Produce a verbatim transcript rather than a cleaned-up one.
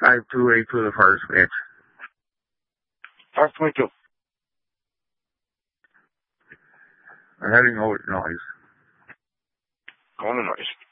five two eight two, the first bitch. five twenty-two. I'm heading over to noise. Going to noise.